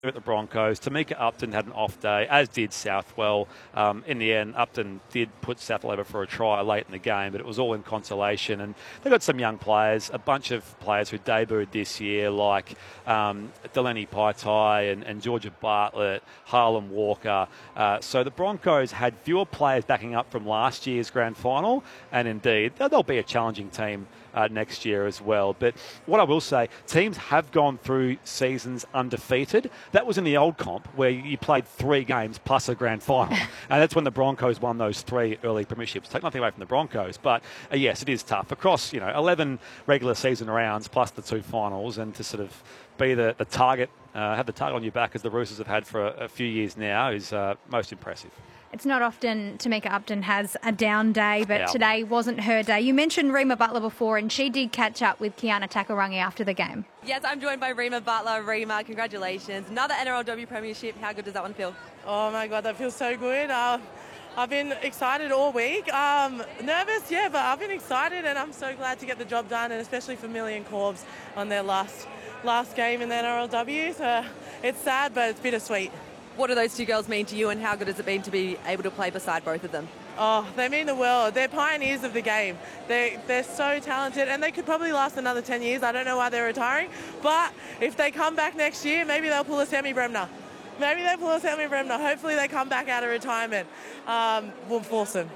at the Broncos. Tamika Upton had an off day, as did Southwell. In the end, Upton did put Southwell over for a try late in the game, but it was all in consolation. And they got some young players, a bunch of players who debuted this year, like Delaney Paitai and Georgia Bartlett, Harlan Walker. So the Broncos had fewer players backing up from last year's grand final, and indeed, they'll be a challenging team next year as well. But what I will say, teams have gone through seasons undefeated. That was in the old comp where you played 3 games plus a grand final. And that's when the Broncos won those 3 early premierships. Take nothing away from the Broncos, but yes, it is tough. Across 11 regular season rounds plus the 2 finals, and to sort of be the target, have the target on your back as the Roosters have had for a few years now is most impressive. It's not often Tamika Upton has a down day, but Yeah. today wasn't her day. You mentioned Rima Butler before, and she did catch up with Kiana Takarangi after the game. Yes, I'm joined by Rima Butler. Rima, congratulations. Another NRLW premiership. How good does that one feel? Oh my God, that feels so good. I've been excited all week. Nervous, yeah, but I've been excited, and I'm so glad to get the job done, and especially for Millie and Corbs on their last game in the NRLW. So it's sad, but it's bittersweet. What do those 2 girls mean to you, and how good has it been to be able to play beside both of them? Oh, they mean the world. They're pioneers of the game. They're so talented, and they could probably last another 10 years. I don't know why they're retiring, but if they come back next year, maybe they'll pull a Sammy Bremner. Hopefully they come back out of retirement. We'll force them.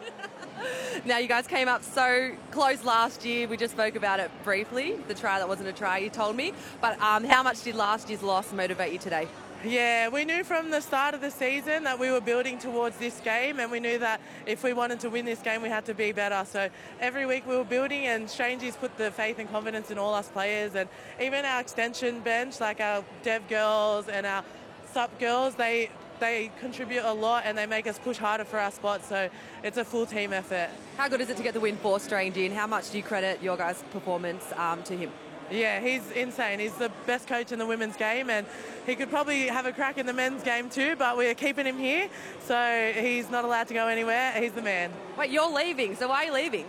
Now, you guys came up so close last year. We just spoke about it briefly, the try that wasn't a try, you told me. But how much did last year's loss motivate you today? Yeah, we knew from the start of the season that we were building towards this game, and we knew that if we wanted to win this game, we had to be better. So every week we were building, and Strangey's put the faith and confidence in all us players, and even our extension bench, like our dev girls and our sup girls, they contribute a lot, and they make us push harder for our spots. So it's a full team effort. How good is it to get the win for Strangey, and how much do you credit your guys' performance to him? Yeah, he's insane. He's the best coach in the women's game, and he could probably have a crack in the men's game too, but we're keeping him here, so he's not allowed to go anywhere. He's the man. Wait, you're leaving, so why are you leaving?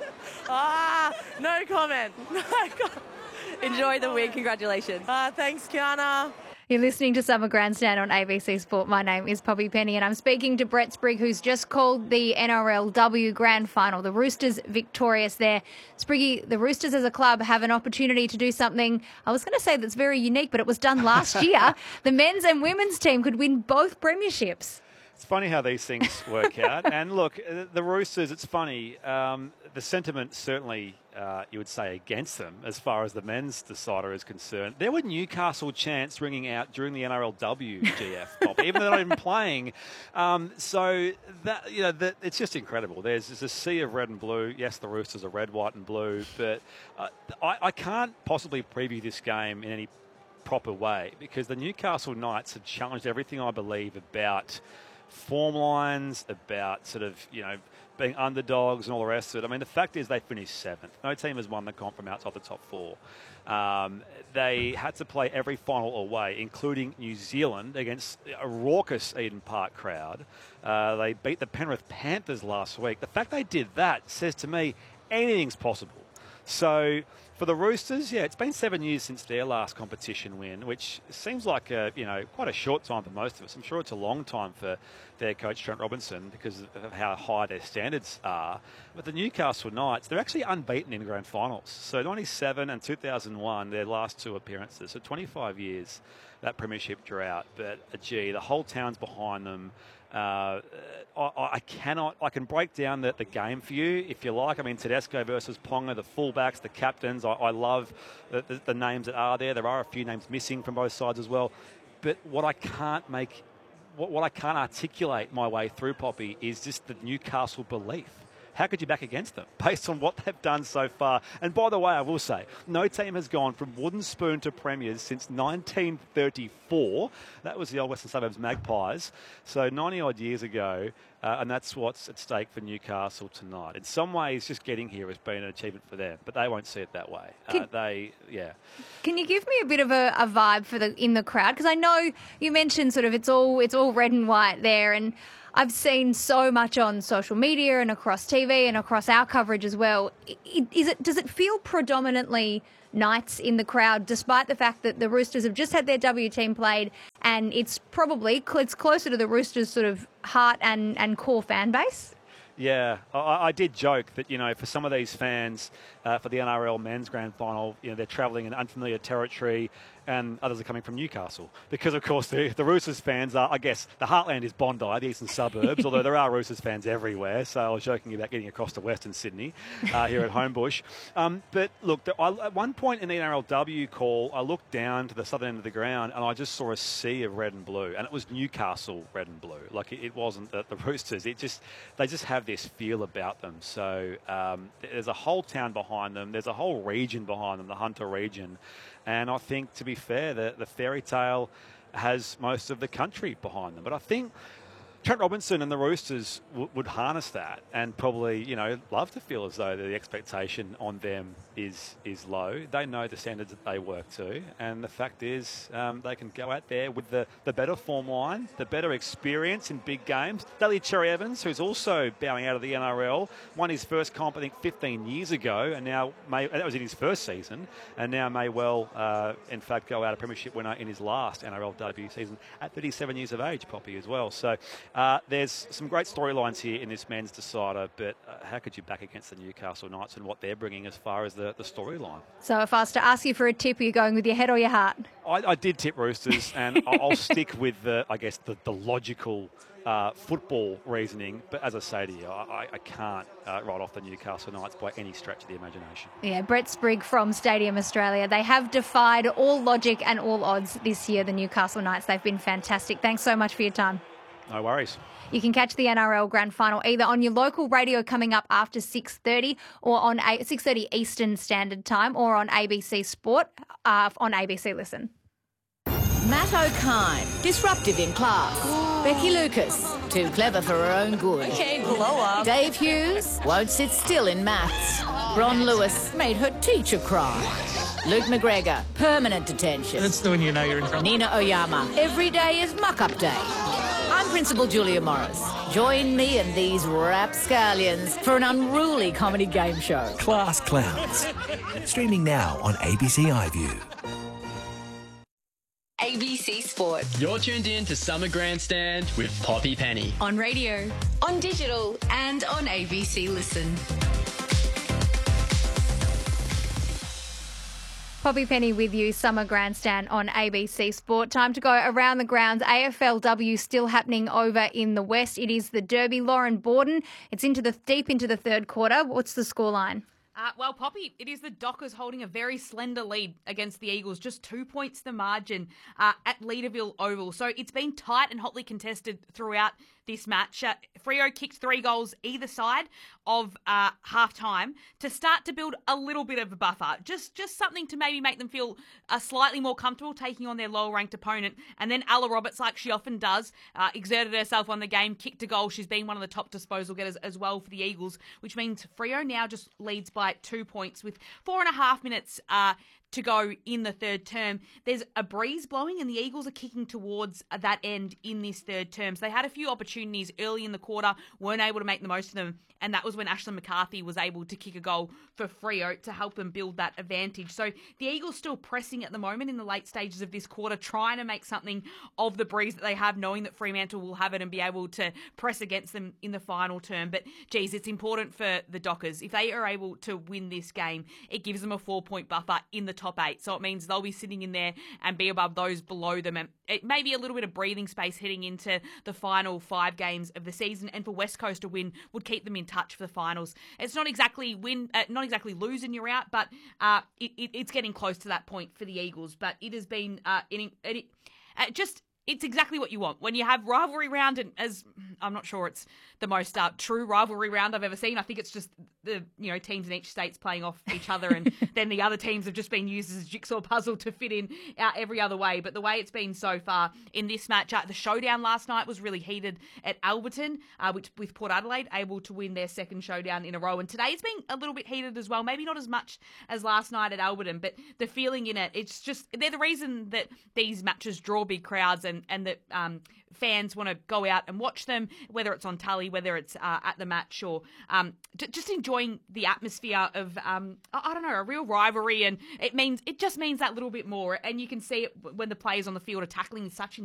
No comment. Enjoy the win. Congratulations. Thanks, Kiana. You're listening to Summer Grandstand on ABC Sport. My name is Poppy Penny, and I'm speaking to Brett Sprigg, who's just called the NRLW Grand Final. The Roosters victorious there. Spriggy, the Roosters as a club have an opportunity to do something, I was going to say that's very unique, but it was done last year. The men's and women's team could win both premierships. It's funny how these things work out. And look, the Roosters, it's funny. The sentiment certainly, you would say, against them as far as the men's decider is concerned. There were Newcastle chants ringing out during the NRLW GF, Bob, even though they're not even playing. So that it's just incredible. There's a sea of red and blue. Yes, the Roosters are red, white, and blue, but I can't possibly preview this game in any proper way because the Newcastle Knights have challenged everything I believe about form lines, about sort of, being underdogs and all the rest of it. I mean, the fact is they finished 7th. No team has won the comp from outside the top 4. They had to play every final away, including New Zealand, against a raucous Eden Park crowd. They beat the Penrith Panthers last week. The fact they did that says to me anything's possible. So for the Roosters, yeah, it's been 7 years since their last competition win, which seems like quite a short time for most of us. I'm sure it's a long time for their coach Trent Robinson because of how high their standards are. But the Newcastle Knights, they're actually unbeaten in grand finals. So 97 and 2001, their last 2 appearances. So 25 years, that premiership drought. But gee, the whole town's behind them. I can break down the game for you if you like. I mean, Tedesco versus Ponga, the fullbacks, the captains. I love the names that are there. There are a few names missing from both sides as well. But what I can't articulate my way through, Poppy, is just the Newcastle belief. How could you back against them based on what they've done so far? And by the way, I will say, no team has gone from wooden spoon to premiers since 1934. That was the old Western Suburbs Magpies. So 90-odd years ago, and that's what's at stake for Newcastle tonight. In some ways, just getting here has been an achievement for them, but they won't see it that way. Can you give me a bit of a vibe in the crowd? Because I know you mentioned sort of it's all red and white there, and I've seen so much on social media and across TV and across our coverage as well. Does it feel predominantly Knights in the crowd, despite the fact that the Roosters have just had their W team played, and it's closer to the Roosters' sort of heart and core fan base. Yeah, I did joke that, for some of these fans for the NRL men's grand final, they're travelling in unfamiliar territory, and others are coming from Newcastle. Because, of course, the Roosters fans are, I guess, the heartland is Bondi, the eastern suburbs, although there are Roosters fans everywhere. So I was joking about getting across to Western Sydney here at Homebush. But, look, at one point in the NRLW call, I looked down to the southern end of the ground and I just saw a sea of red and blue. And it was Newcastle red and blue. Like, it wasn't the Roosters. They just have this feel about them. So there's a whole town behind them. There's a whole region behind them, the Hunter region. And I think, to be fair, the fairy tale has most of the country behind them. But I think Trent Robinson and the Roosters would harness that and probably, love to feel as though the expectation on them is low. They know the standards that they work to. And the fact is they can go out there with the better form line, the better experience in big games. Daly Cherry Evans, who's also bowing out of the NRL, won his first comp, I think, 15 years ago. And now that was in his first season. And now may well, in fact, go out a premiership winner in his last NRLW season at 37 years of age, Poppy, as well. So there's some great storylines here in this men's decider, but how could you back against the Newcastle Knights and what they're bringing as far as the storyline? So if I was to ask you for a tip, are you going with your head or your heart? I did tip Roosters, and I'll stick with the logical football reasoning. But as I say to you, I can't write off the Newcastle Knights by any stretch of the imagination. Yeah, Brett Sprigg from Stadium Australia. They have defied all logic and all odds this year, the Newcastle Knights. They've been fantastic. Thanks so much for your time. No worries. You can catch the NRL Grand Final either on your local radio coming up after 6:30 or on 6:30 Eastern Standard Time, or on ABC Sport on ABC Listen. Matt O'Kine, disruptive in class. Becky Lucas, too clever for her own good. Okay, blow up. Dave Hughes won't sit still in maths. Ron Lewis made her teacher cry. Luke McGregor, permanent detention. That's the one you know you're in trouble. Nina Oyama, every day is muck-up day. I'm Principal Julia Morris. Join me and these rapscallions for an unruly comedy game show. Class Clowns. Streaming now on ABC iView. ABC Sport. You're tuned in to Summer Grandstand with Poppy Penny. On radio, on digital, and on ABC Listen. Poppy Penny with you, Summer Grandstand on ABC Sport. Time to go around the grounds. AFLW still happening over in the West. It is the Derby. Lauren Borden. It's deep into the third quarter. What's the scoreline? Well, Poppy, it is the Dockers holding a very slender lead against the Eagles, just 2 points the margin at Leederville Oval. So it's been tight and hotly contested throughout this match. Freo kicked 3 goals either side of half-time to start to build a little bit of a buffer. Just something to maybe make them feel slightly more comfortable taking on their lower-ranked opponent. And then Ella Roberts, like she often does, exerted herself on the game, kicked a goal. She's been one of the top disposal getters as well for the Eagles, which means Freo now just leads by 2 points with 4.5 minutes to go in the third term. There's a breeze blowing and the Eagles are kicking towards that end in this third term. So they had a few opportunities early in the quarter, weren't able to make the most of them. And that was when Ashlyn McCarthy was able to kick a goal for Freo to help them build that advantage. So the Eagles still pressing at the moment in the late stages of this quarter, trying to make something of the breeze that they have, knowing that Fremantle will have it and be able to press against them in the final term. But, geez, it's important for the Dockers. If they are able to win this game, it gives them a 4-point buffer in the top 8. So it means they'll be sitting in there and be above those below them. And it may be a little bit of breathing space heading into the final 5 games of the season. And for West Coast to win would keep them in touch for the finals. It's not exactly lose and you're out, but it's getting close to that point for the Eagles. But it has been it's exactly what you want when you have rivalry round, and as I'm not sure it's the most true rivalry round I've ever seen. I think it's just the teams in each state's playing off each other, and then the other teams have just been used as a jigsaw puzzle to fit in every other way. But the way it's been so far in this match, the showdown last night was really heated at Alberton, which with Port Adelaide able to win their second showdown in a row. And today it's been a little bit heated as well. Maybe not as much as last night at Alberton, but the feeling in it, it's just they're the reason that these matches draw big crowds and and that fans want to go out and watch them, whether it's on tally, whether it's at the match, or just enjoying the atmosphere of I don't know, a real rivalry, and it just means that little bit more. And you can see it when the players on the field are tackling such